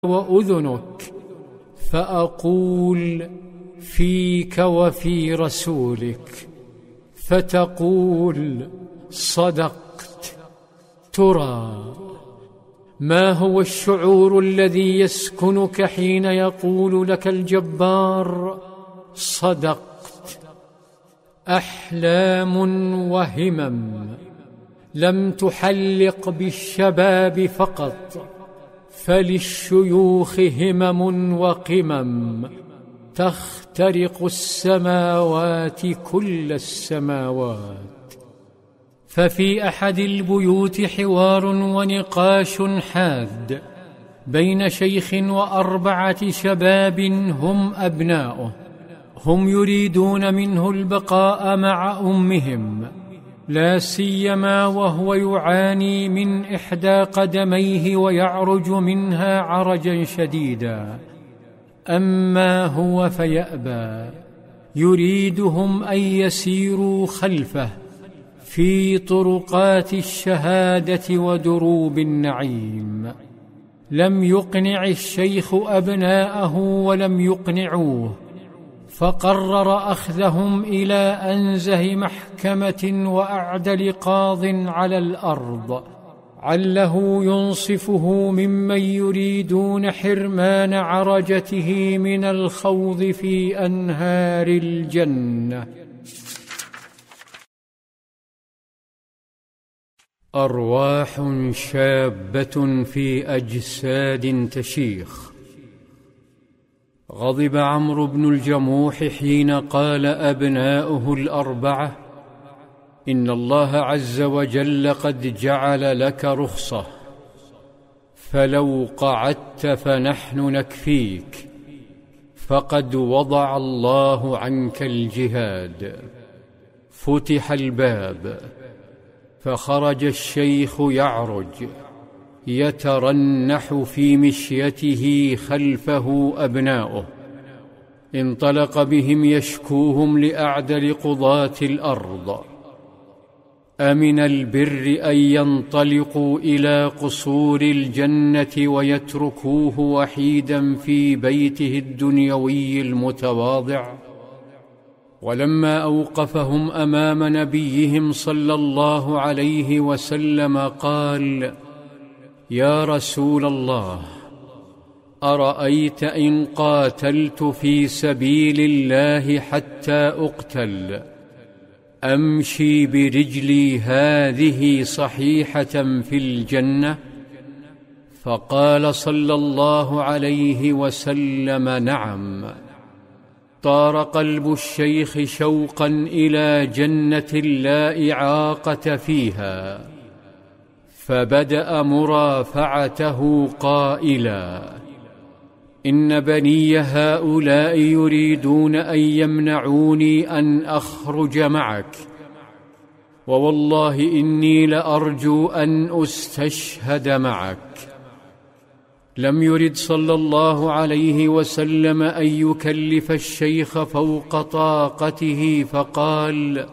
وأذنك، فأقول فيك وفي رسولك، فتقول صدقت. ترى ما هو الشعور الذي يسكنك حين يقول لك الجبار صدقت؟ أحلام وهمم لم تحلق بالشباب فقط، فللشيوخ همم وقمم تخترق السماوات كل السماوات. ففي أحد البيوت حوار ونقاش حاد بين شيخ و4 شباب هم أبناؤه، هم يريدون منه البقاء مع أمهم، لا سيما وهو يعاني من إحدى قدميه ويعرج منها عرجا شديدا. أما هو فيأبى، يريدهم أن يسيروا خلفه في طرقات الشهادة ودروب النعيم. لم يقنع الشيخ أبناءه ولم يقنعوه، فقرر أخذهم إلى أنزه محكمة وأعدل قاض على الأرض، عله ينصفه ممن يريدون حرمان عرجته من الخوض في أنهار الجنة. أرواح شابة في أجساد تشيخ. غضب عمرو بن الجموح حين قال أبناؤه ال4: إن الله عز وجل قد جعل لك رخصة، فلو قعدت فنحن نكفيك، فقد وضع الله عنك الجهاد. فتح الباب، فخرج الشيخ يعرج يترنح في مشيته، خلفه أبناؤه. انطلق بهم يشكوهم لأعدل قضاة الأرض. أمن البر أن ينطلقوا إلى قصور الجنة ويتركوه وحيدا في بيته الدنيوي المتواضع؟ ولما أوقفهم أمام نبيهم صلى الله عليه وسلم قال: يا رسول الله، أرأيت إن قاتلت في سبيل الله حتى أقتل، أمشي برجلي هذه صحيحة في الجنة؟ فقال صلى الله عليه وسلم: نعم. طار قلب الشيخ شوقا إلى جنة لا إعاقة فيها، فبدأ مرافعته قائلا: إن بني هؤلاء يريدون أن يمنعوني أن أخرج معك، ووالله إني لأرجو أن أستشهد معك. لم يرد صلى الله عليه وسلم أن يكلف الشيخ فوق طاقته، فقال: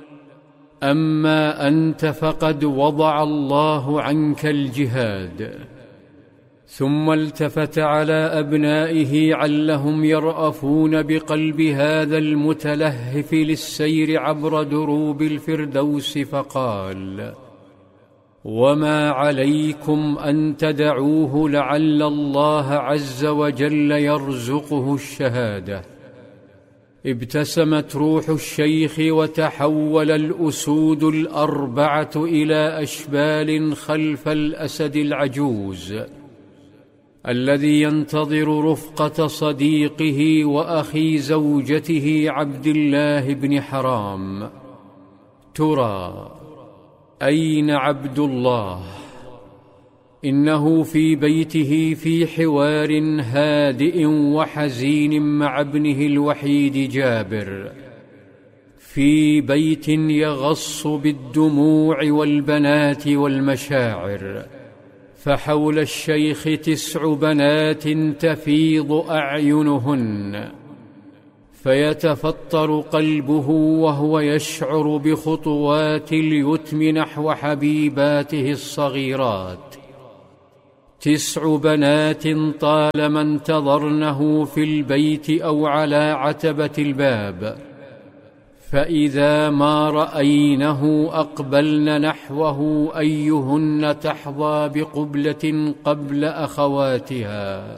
أما أنت فقد وضع الله عنك الجهاد. ثم التفت على أبنائه علهم يرأفون بقلب هذا المتلهف للسير عبر دروب الفردوس، فقال: وما عليكم أن تدعوه لعل الله عز وجل يرزقه الشهادة. ابتسمت روح الشيخ وتحول الأسود ال4 إلى أشبال خلف الأسد العجوز الذي ينتظر رفقة صديقه وأخي زوجته عبد الله بن حرام. ترى أين عبد الله؟ إنه في بيته في حوار هادئ وحزين مع ابنه الوحيد جابر، في بيت يغص بالدموع والبنات والمشاعر. فحول الشيخ 9 بنات تفيض أعينهن، فيتفطر قلبه وهو يشعر بخطوات اليتم نحو حبيباته الصغيرات. 9 بنات طالما انتظرنه في البيت أو على عتبة الباب، فإذا ما رأينه أقبلن نحوه، أيهن تحظى بقبلة قبل أخواتها،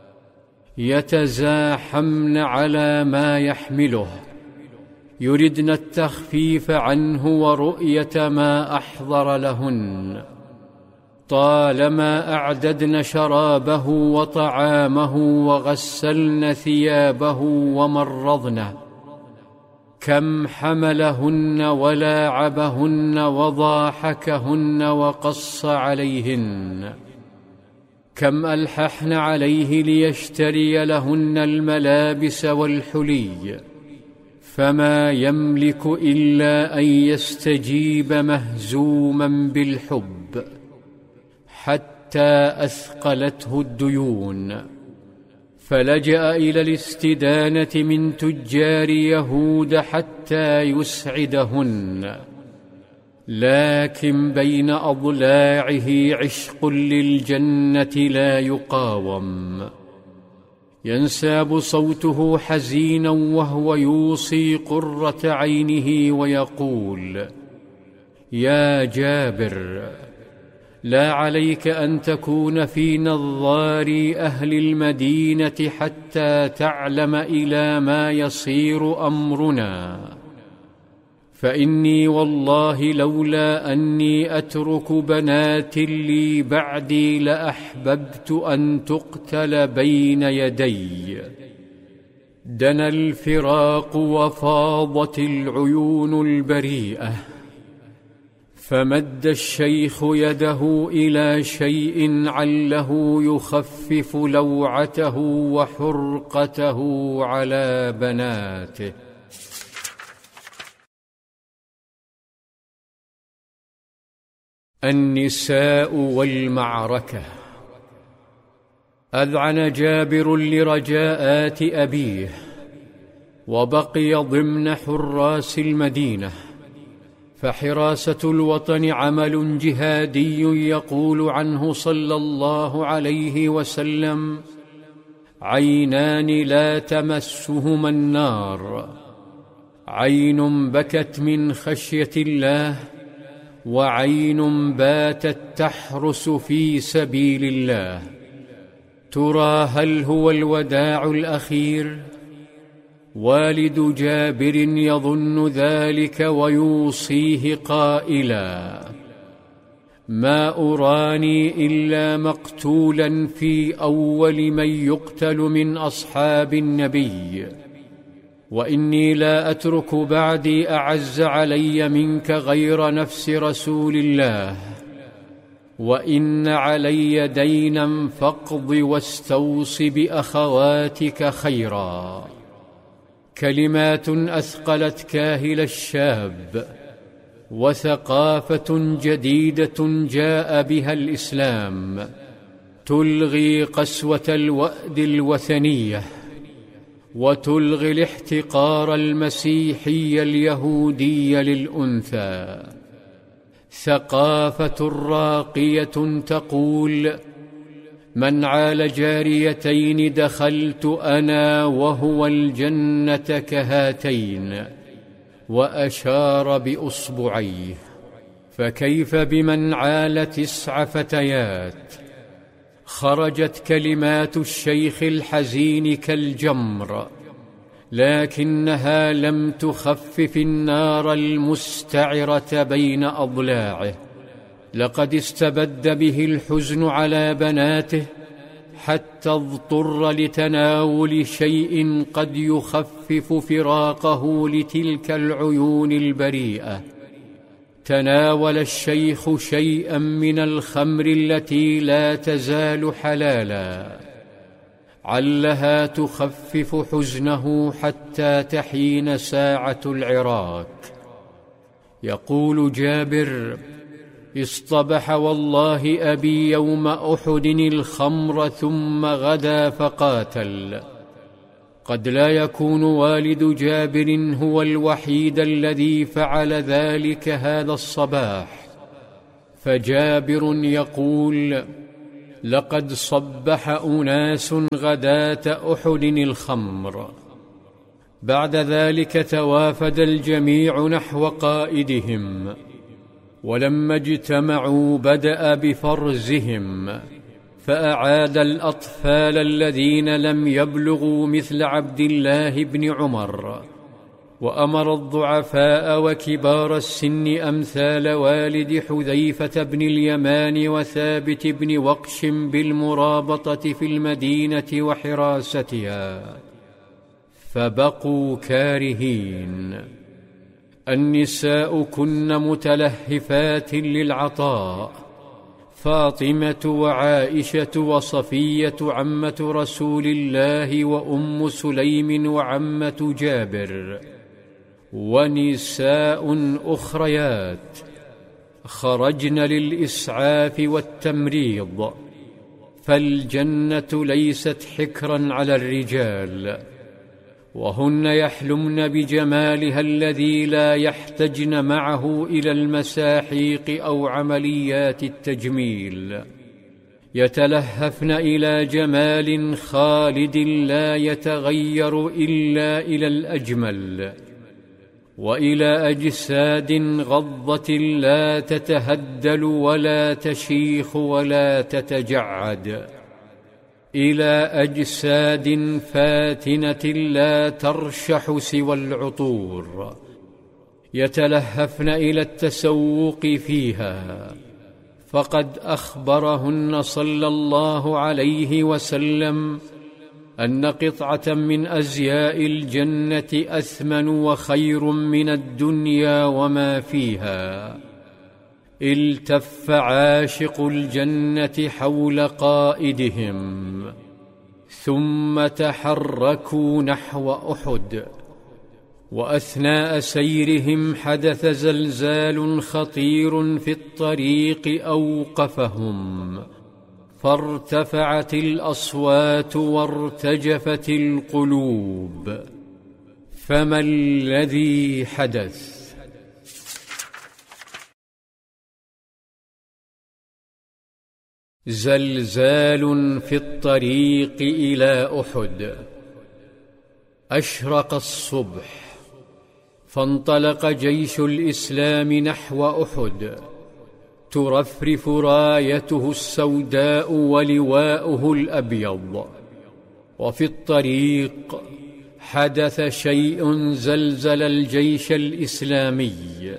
يتزاحمن على ما يحمله، يردن التخفيف عنه ورؤية ما أحضر لهن، طالما أعددن شرابه وطعامه وغسلن ثيابه ومرضنه، كم حملهن ولاعبهن وضاحكهن وقص عليهن، كم ألححن عليه ليشتري لهن الملابس والحلي، فما يملك إلا أن يستجيب مهزوما بالحب، حتى أثقلته الديون، فلجأ إلى الاستدانة من تجار يهود حتى يسعدهن، لكن بين أضلاعه عشق للجنة لا يقاوم. ينساب صوته حزينا وهو يوصي قرة عينه ويقول: يا جابر، لا عليك أن تكون في نظار أهل المدينة حتى تعلم إلى ما يصير أمرنا، فإني والله لولا أني أترك بنات لي بعدي لأحببت أن تقتل بين يدي. دنا الفراق وفاضت العيون البريئة، فمد الشيخ يده إلى شيء عله يخفف لوعته وحرقته على بناته. النساء والمعركة. أذعن جابر لرجاءات أبيه، وبقي ضمن حراس المدينة، فحراسة الوطن عمل جهادي يقول عنه صلى الله عليه وسلم: عينان لا تمسهما النار، عين بكت من خشية الله، وعين باتت تحرس في سبيل الله. ترى هل هو الوداع الأخير؟ والد جابر يظن ذلك ويوصيه قائلا: ما أراني إلا مقتولا في أول من يقتل من أصحاب النبي، وإني لا أترك بعدي أعز علي منك غير نفس رسول الله، وإن علي دينا فاقض واستوص بأخواتك خيرا. كلمات أثقلت كاهل الشاب، وثقافة جديدة جاء بها الإسلام تلغي قسوة الوأد الوثنية، وتلغي الاحتقار المسيحي اليهودي للأنثى. ثقافة راقية تقول: من عال جاريتين دخلت أنا وهو الجنة كهاتين، وأشار بأصبعيه. فكيف بمن عال 9 فتيات؟ خرجت كلمات الشيخ الحزين كالجمر، لكنها لم تخفف النار المستعرة بين أضلاعه. لقد استبد به الحزن على بناته، حتى اضطر لتناول شيء قد يخفف فراقه لتلك العيون البريئة. تناول الشيخ شيئا من الخمر التي لا تزال حلالا، علها تخفف حزنه حتى تحين ساعة العراك. يقول جابر: اصطبح والله أبي يوم أحد الخمر ثم غدا فقاتل. قد لا يكون والد جابر هو الوحيد الذي فعل ذلك هذا الصباح، فجابر يقول: لقد صبح أناس غداة أحد الخمر. بعد ذلك توافد الجميع نحو قائدهم، ولما اجتمعوا بدأ بفرزهم، فأعاد الأطفال الذين لم يبلغوا مثل عبد الله بن عمر، وأمر الضعفاء وكبار السن أمثال والد حذيفة بن اليمان وثابت بن وقش بالمرابطة في المدينة وحراستها، فبقوا كارهين. النساء كن متلهفات للعطاء، فاطمة وعائشة وصفية عمة رسول الله وأم سليم وعمة جابر، ونساء أخريات خرجن للإسعاف والتمريض، فالجنة ليست حكرا على الرجال، وهن يحلمن بجمالها الذي لا يحتجن معه إلى المساحيق أو عمليات التجميل، يتلهفن إلى جمال خالد لا يتغير إلا إلى الأجمل، وإلى أجساد غضة لا تتهدل ولا تشيخ ولا تتجعد، إلى أجساد فاتنة لا ترشح سوى العطور، يتلهفن إلى التسوق فيها. فقد أخبرهن صلى الله عليه وسلم أن قطعة من أزياء الجنة أثمن وخير من الدنيا وما فيها. التف عاشق الجنة حول قائدهم، ثم تحركوا نحو أحد، وأثناء سيرهم حدث زلزال خطير في الطريق أوقفهم، فارتفعت الأصوات وارتجفت القلوب. فما الذي حدث؟ زلزال في الطريق إلى أحد. أشرق الصبح، فانطلق جيش الإسلام نحو أحد، ترفرف رايته السوداء ولواؤه الأبيض. وفي الطريق حدث شيء زلزل الجيش الإسلامي.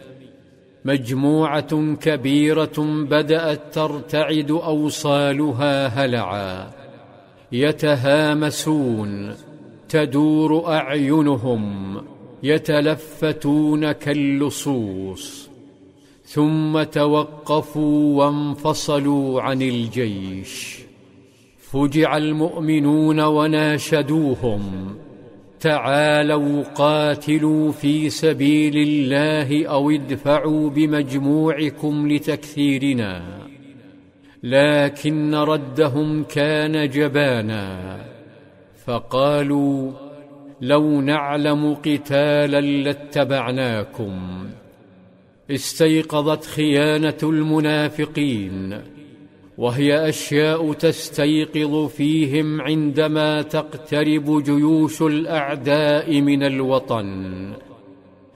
مجموعة كبيرة بدأت ترتعد أوصالها هلعا، يتهامسون، تدور أعينهم، يتلفتون كاللصوص، ثم توقفوا وانفصلوا عن الجيش. فجع المؤمنون وناشدوهم: تعالوا قاتلوا في سبيل الله أو ادفعوا بمجموعكم لتكثيرنا. لكن ردهم كان جبانا، فقالوا: لو نعلم قتالا لاتبعناكم. استيقظت خيانة المنافقين، وهي أشياء تستيقظ فيهم عندما تقترب جيوش الأعداء من الوطن.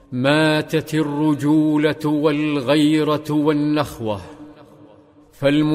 ماتت الرجولة والغيرة والنخوة،